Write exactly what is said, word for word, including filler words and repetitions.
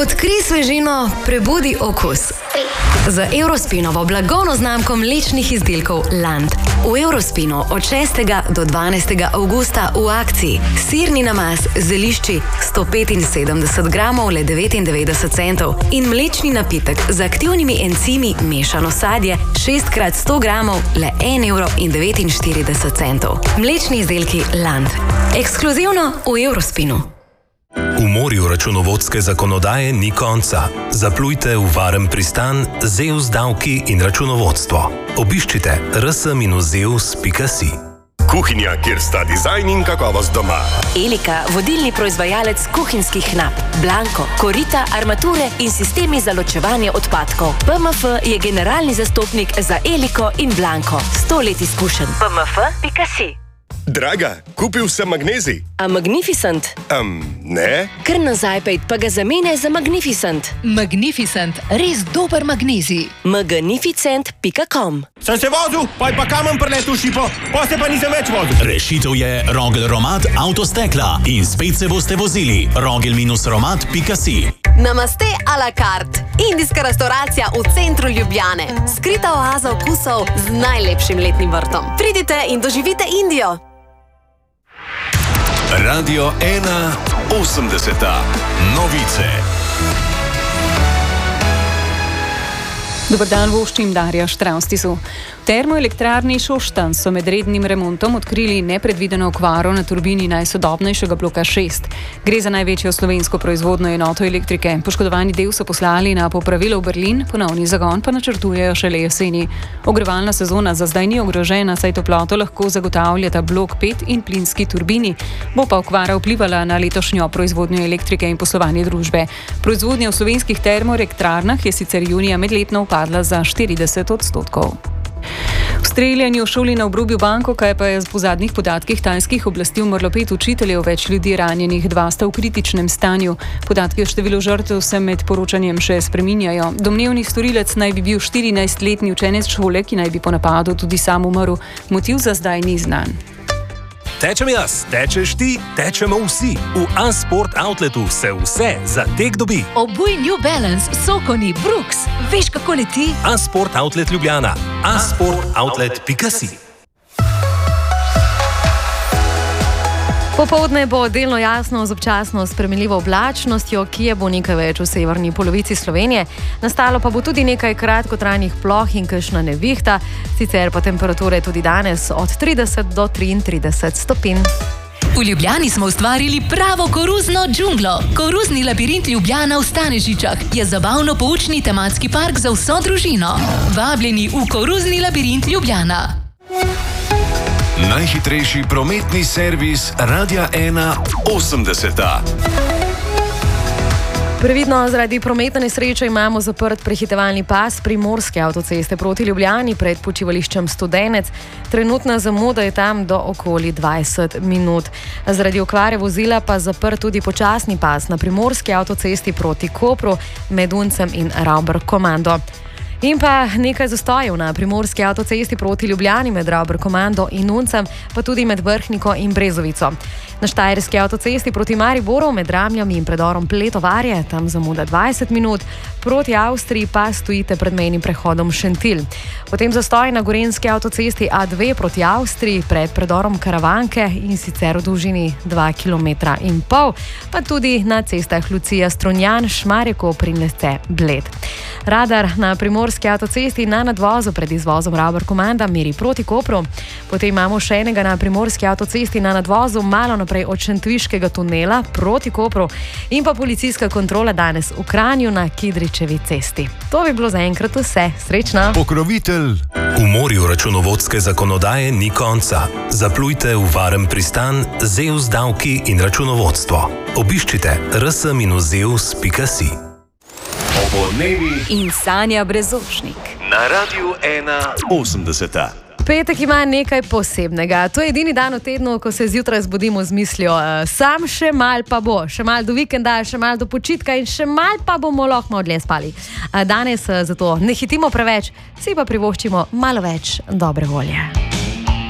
Odkrij svežino, prebudi okus. Z Eurospinovo blagovno znamko mlečnih izdelkov Land. V Eurospinu od šestega do dvanajstega avgusta v akciji sirni namaz z zelišči sto petinsedemdeset gramov le devetindevetdeset centov in mlečni napitek z aktivnimi encimi mešano sadje šest krat sto gramov le en evro in devetinštirideset centov. Mlečni izdelki Land. Ekskluzivno v Eurospinu. V morju računovodske zakonodaje ni konca. Zaplujte v varen pristan z E U S davki in računovodstvo. Obiščite r s minus e u s pika si. Kuhinja, kjer sta dizajn in kakovost doma. Elika, vodilni proizvajalec kuhinjskih nap, Blanko, korita, armature in sistemi za ločevanje odpadkov. P M F je generalni zastopnik za Eliko in Blanko. sto let izkušenj. P M F pika si. Draga, kupil sem magnezij. A Magnificent? Um, ne. Kar nazaj pejt, pa ga zamenjaj za Magnificent. Magnificent, res dober magnezij. magnificent pika com. Sem se vozil, pa je pa kamen preletel šipo, pa se pa nisem več vozil. Rešitev je Rogel Romat Avtostekla in spet se boste vozili. rogel romat pika si. Namaste a la carte. Indijska restauracija v centru Ljubljane. Skrita oaza okusov z najlepšim letnim vrtom. Pridite in doživite Indijo. Radio ena osemdeseta. Novice. Dobar dan, voščim Darja Štravstisu. V termoelektrarni Šoštanj so med rednim remontom odkrili nepredvideno okvaro na turbini najsodobnejšega bloka šest. Gre za največjo slovensko proizvodno enoto elektrike. Poškodovani del so poslali na popravilo v Berlin, ponovni zagon pa načrtujejo šele jeseni. Ogrevalna sezona za zdaj ni ogrožena, saj toploto lahko zagotavljata blok pet in plinski turbini. Bo pa okvara vplivala na letošnjo proizvodnjo elektrike in poslovanje družbe. Proizvodnja v slovenskih termoelektrarnah je sicer junija medletno upadla za štirideset odstotkov. V streljanju v šoli na obrobju Bangkoka je pa je po zadnjih podatkih tajskih oblasti umrlo pet učiteljev, več ljudi ranjenih, dva sta v kritičnem stanju. Podatki o številu žrtev se med poročanjem še spreminjajo. Domnevni storilec naj bi bil štirinajstletni učenec šole, ki naj bi po napadu tudi sam umrl. Motiv za zdaj ni znan. Tečem jaz, tečeš ti, tečemo vsi. V A-Sport Outletu se vse za tek dobi. Obuj New Balance, Sokoni, Brooks. Veš, kako leti? A-Sport Outlet Ljubljana. a sport outlet pika si. Popoldne bo delno jasno z občasno spremenljivo oblačnostjo, ki je bo nekaj več v severni polovici Slovenije. Nastalo pa bo tudi nekaj kratkotrajnih ploh in kakšna nevihta, sicer pa temperature tudi danes od trideset do triintrideset stopinj. V Ljubljani smo ustvarili pravo koruzno džunglo. Koruzni labirint Ljubljana v Stanežičah je zabavno-poučni tematski park za vso družino. Vabljeni v koruzni labirint Ljubljana. Najhitrejši prometni servis Radia ena osemdeseta. Previdno, zaradi prometne nesreče imamo zaprt prehitevalni pas Primorske avtoceste proti Ljubljani pred počivališčem Studenec. Trenutna zamuda je tam do okoli dvajset minut. Zaradi okvare vozila pa zaprt tudi počasni pas na Primorski avtocesti proti Kopru med Uncem in Rauber Komando. In pa nekaj zastojev na Primorski avtocesti proti Ljubljani med Rauber Komando in Uncem, pa tudi med Vrhniko in Brezovico. Na Štajerski avtocesti proti Mariboru med Ramljami in predorom Pletovarje, tam zamuda dvajset minut, proti Avstriji pa stojite pred mejnim prehodom Šentilj. Potem zastoj na Gorenjski avtocesti A dve proti Avstriji pred predorom Karavanke in sicer v dolžini dva kilometra in pol, pa tudi na cestah Lucija Strunjan, Šmarjeko, Prinlece, Bled. Radar na Primorski avtocesti na nadvozu pred izvozom Rauber Komanda meri proti Kopru. Potem imamo še enega na Primorski avtocesti na nadvozu malo naprej od Šentviškega tunela proti Kopru in pa policijska kontrola danes v Kranju na Kidričevi cesti. To bi bilo zaenkrat vse. Srečno! Pokrovitelj. V morju računovodske zakonodaje ni konca. Zaplujte v varen pristan z E U S davki in računovodstvo. Obiščite r s minus e u s pika si. Obodnevi In Sanja Brezošnik. na Radiu ena osemdeseta. Petek ima nekaj posebnega. To je edini dan v tednu, ko se zjutraj zbudimo z mislijo, uh, sam še mal pa bo, še mal do vikenda, še mal do počitka in še mal pa bomo lahko odle spali. Uh, danes uh, zato ne hitimo preveč, si pa privoščimo malo več dobre volje.